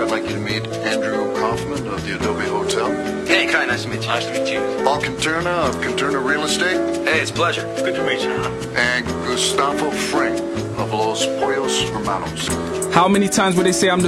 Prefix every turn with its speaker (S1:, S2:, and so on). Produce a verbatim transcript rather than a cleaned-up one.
S1: I'd like you to meet Andrew Kaufman of the Adobe Hotel.
S2: Hey, Kai, nice to meet you. Nice to meet you.
S1: Paul Canturna of Canturna Real Estate.
S2: Hey, it's a pleasure. Good to meet you.
S1: And Gustavo Fring of Los Pollos Hermanos.
S3: How many times would they say I'm the